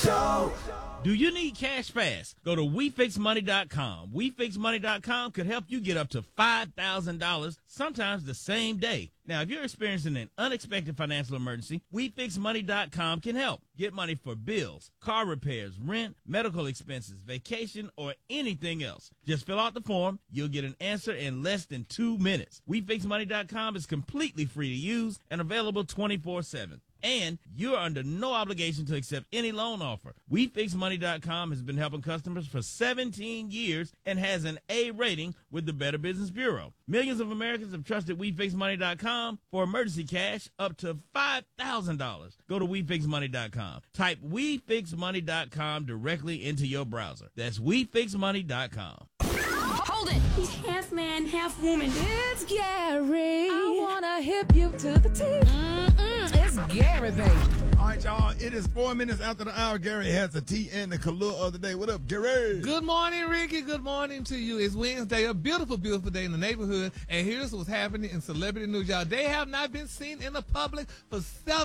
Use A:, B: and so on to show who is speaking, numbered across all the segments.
A: Show.
B: Do you need cash fast? Go to WeFixMoney.com. WeFixMoney.com could help you get up to $5,000, sometimes the same day. Now, if you're experiencing an unexpected financial emergency, WeFixMoney.com can help. Get money for bills, car repairs, rent, medical expenses, vacation, or anything else. Just fill out the form. You'll get an answer in less than 2 minutes. WeFixMoney.com is completely free to use and available 24/7. And you're under no obligation to accept any loan offer. WeFixMoney.com has been helping customers for 17 years and has an A rating with the Better Business Bureau. Millions of Americans have trusted WeFixMoney.com for emergency cash up to $5,000. Go to WeFixMoney.com. Type WeFixMoney.com directly into your browser. That's WeFixMoney.com.
C: Hold it!
D: He's half man, half woman.
C: It's Gary. I wanna hip you to the teeth. It's Gary, baby.
E: All right, y'all. It is 4 minutes after the hour. Gary has the tea and the color of the day. What up, Gary?
F: Good morning, Ricky. Good morning to you. It's Wednesday, a beautiful, beautiful day in the neighborhood. And here's what's happening in celebrity news, y'all. They have not been seen in the public for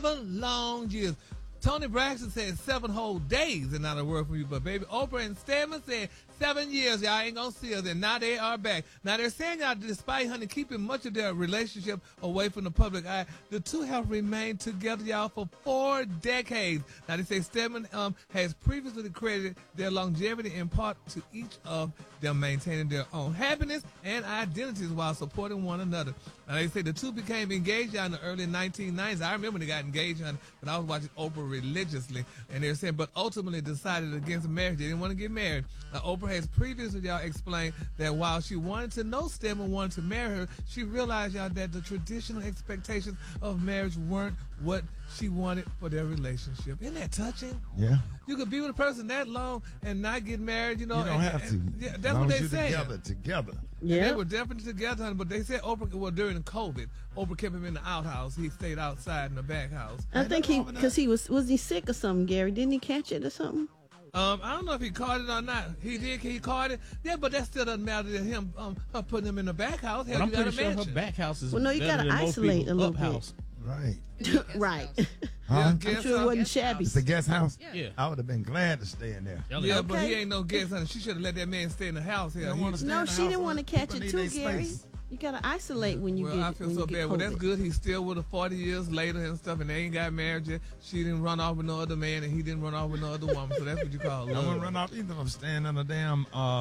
F: 7 long years. Tony Braxton said 7 whole days and not a word from you. But, baby, Oprah and Stedman said 7 years, y'all ain't going to see us. And now they are back. Now, they're saying, y'all, despite, honey, keeping much of their relationship away from the public eye, the two have remained together, y'all, for 4 decades. Now, they say Stedman has previously credited their longevity in part to each of them maintaining their own happiness and identities while supporting one another. Now, they say the two became engaged, y'all, in the early 1990s. I remember they got engaged, honey, but I was watching Oprah religiously. And they're saying, but ultimately decided against marriage. They didn't want to get married. Now, Oprah has previously, y'all, explained that while she wanted to know Stedman, wanted to marry her, she realized, y'all, that the traditional expectations of marriage weren't what she wanted for their relationship. Isn't that touching?
E: Yeah.
F: You could be with a person that long and not get married, you know.
E: You don't have to.
F: Yeah, that's what they say.
E: Together.
F: Yeah. They were definitely together, honey, but they said Oprah, well, during COVID, Oprah kept him in the outhouse. He stayed outside in the back house.
G: I think because he was he sick or something, Gary? Didn't he catch it or something?
F: I don't know if he caught it or not. He caught it. Yeah, but that still doesn't matter to him. Her putting him in the back house.
B: But I'm pretty sure her back house is
G: you got to isolate a little bit.
E: Right.
G: Right.
E: Huh?
G: I'm sure it wasn't shabby.
E: It's a guest house?
B: Yeah.
E: I would have been glad to stay in there.
F: Yeah, but he ain't no guest, honey. She should have let that man stay in the house here.
G: No, she didn't want to catch it too, Gary. You got to isolate when you get
F: I feel so bad. Well, that's good. He's still with her 40 years later and stuff, and they ain't got married yet. She didn't run off with no other man, and he didn't run off with no other woman. So that's what you call love.
E: I wouldn't run off either. I'm staying in a damn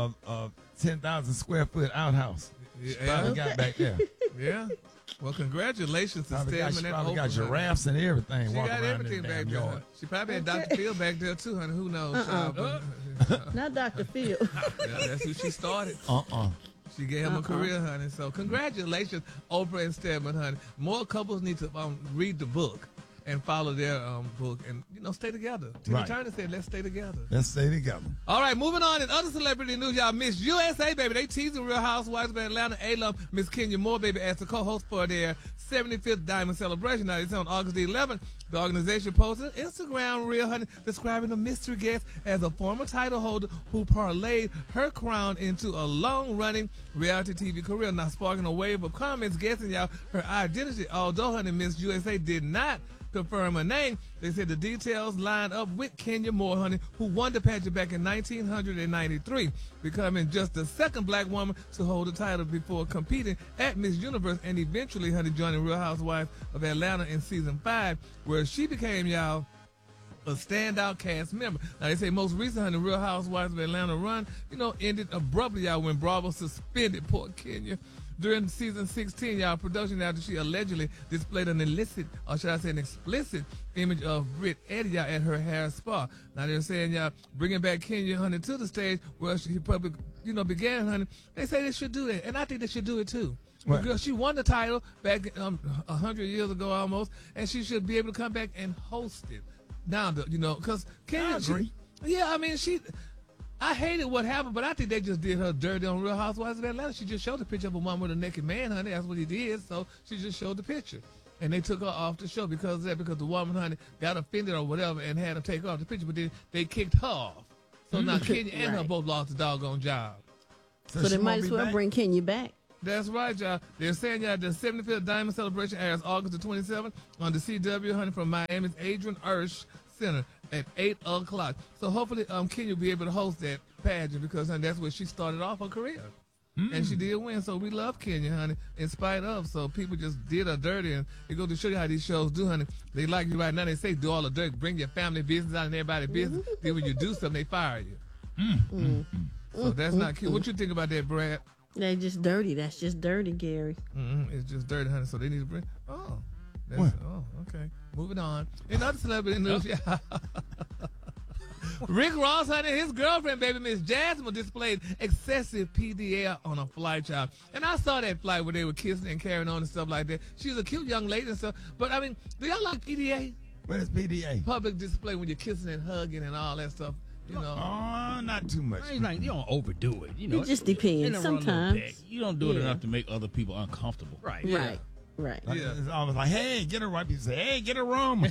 E: 10,000 square foot outhouse. She probably got back there.
F: Yeah. Well, congratulations to Stedman and Oprah.
E: She probably got giraffes and everything.
F: She got everything back there. She probably had Dr. Phil back there too, honey. Who knows?
G: Not Dr. Phil.
F: Yeah, that's who she started. She gave him a career, honey. So congratulations, Oprah and Stedman, honey. More couples need to read the book and follow their book and, stay together. Tina Turner said, let's stay together.
E: Let's stay together.
F: All right, moving on. In other celebrity news, y'all, Miss USA, baby. They teasing Real Housewives of Atlanta alum Miss Kenya Moore, baby, as the co-host for their 75th Diamond Celebration. Now, it's on August the 11th. The organization posted an Instagram reel, honey, describing the mystery guest as a former title holder who parlayed her crown into a long-running reality TV career. Now, sparking a wave of comments guessing, y'all, her identity. Although, honey, Miss USA did not confirm her name, they said the details line up with Kenya Moore, honey, who won the pageant back in 1993, becoming just the second black woman to hold the title before competing at Miss Universe and eventually, honey, joining Real Housewives of Atlanta in season 5, where she became, y'all, a standout cast member. Now, they say most recent, honey, Real Housewives of Atlanta run, ended abruptly, y'all, when Bravo suspended poor Kenya. During season 16, y'all, production after she allegedly displayed an illicit, or should I say an explicit, image of Britt Eddie, y'all, at her hair spa. Now, they're saying, y'all, bringing back Kenya, honey, to the stage where she probably, began, honey. They say they should do that, and I think they should do it, too. Right. Because she won the title back 100 years ago almost, and she should be able to come back and host it. Now, because Kenya...
E: I agree.
F: I hated what happened, but I think they just did her dirty on Real Housewives of Atlanta. She just showed the picture of a woman with a naked man, honey. That's what he did. So she just showed the picture. And they took her off the show because of that, because the woman, honey, got offended or whatever and had them take her off the picture. But then they kicked her off. So now Kenya and her both lost the doggone job.
G: So they might as well bring Kenya back.
F: That's right, y'all. They're saying, y'all, the 75th Diamond Celebration airs August the 27th on the CW, honey, from Miami's Adrian Ursch Center. at 8 o'clock. So hopefully Kenya will be able to host that pageant because, honey, that's where she started off her career. And she did win, so we love Kenya, honey, in spite of. So people just did her dirty, and it goes to show you how these shows do, honey. They like you right now. They say do all the dirt, bring your family business out and everybody's business. Then when you do something, they fire you. So that's not cute. What you think about that, Brad?
G: They're just dirty. That's just dirty, Gary.
F: It's just dirty, honey. So they need to bring. Okay. Moving on. In other celebrity news, Rick Ross, honey, his girlfriend, baby Miss Jasmine, displayed excessive PDA on a flight, child. And I saw that flight where they were kissing and carrying on and stuff like that. She's a cute young lady and stuff. But, I mean, do y'all like PDA?
E: What is PDA?
F: Public display when you're kissing and hugging and all that stuff. You know.
E: Oh, not too much.
B: You don't overdo it. You know,
G: It just depends. Sometimes.
B: You don't do it enough to make other people uncomfortable.
F: Right.
G: Right.
E: Like, it's almost like, hey, get a white people say, hey, get a room.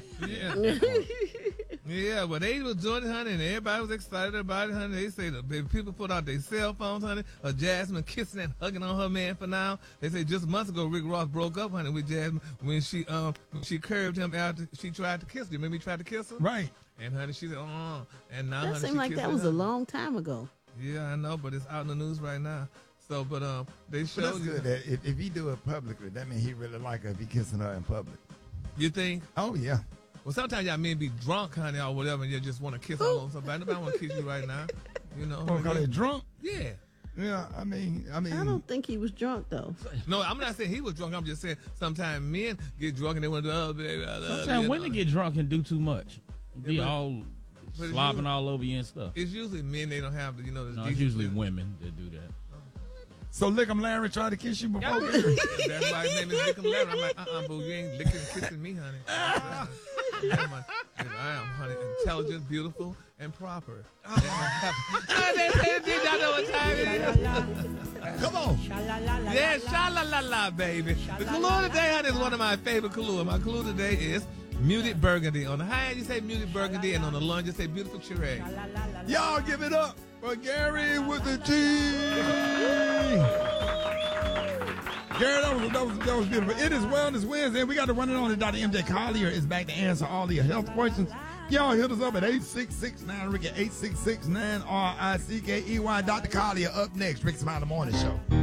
F: Yeah, well, they was doing it, honey, and everybody was excited about it, honey. They say that people put out their cell phones, honey, of Jasmine kissing and hugging on her man for now. They say just months ago, Rick Ross broke up, honey, with Jasmine when she curved him out. She tried to kiss him. Remember he tried to kiss her?
E: Right.
F: And, honey, she said, and now,
G: That
F: honey,
G: seemed
F: she
G: like
F: kissing
G: that was
F: her.
G: a long time ago.
F: Yeah, I know, but it's out in the news right now. So, but they
E: But
F: showed
E: that's good. That if he do it publicly, that means he really like her if he kissing her in public.
F: You think?
E: Oh, yeah.
F: Well, sometimes y'all men be drunk, honey, or whatever, and you just want to kiss all on somebody. Nobody want to kiss you right now. You know?
E: Oh, call it drunk?
F: Yeah.
E: Yeah, I mean.
G: I don't think he was drunk, though.
F: No, I'm not saying he was drunk. I'm just saying sometimes men get drunk and they want to do, oh, baby, I love you.
B: Sometimes women get drunk and do too much. Be all
F: but
B: slobbing all over you and stuff.
F: It's usually men, they don't have the, the
B: No, it's usually women that do that.
E: So Lick'em Larry tried to kiss you before?
F: That's why his name is Lick'em Larry. I'm like, boo, you ain't licking and kissing me, honey. I am, honey, intelligent, beautiful, and proper. Y'all know what time it is?
E: Come on.
F: Yeah, sha-la-la-la, baby. The Kahlua today, honey, is one of my favorite Kahlua. My Kahlua today is muted burgundy. On the high end, you say muted burgundy, and on the low end, you say beautiful cherry.
E: Y'all give it up for Gary with the T. Gary, that was beautiful. It is Wellness Wednesday. We got to run it on. Dr. MJ Collier is back to answer all your health questions. Y'all hit us up at 866-9-RICKY, 866-9-RICKEY. Dr. Collier up next. Rick Smiley Morning Show.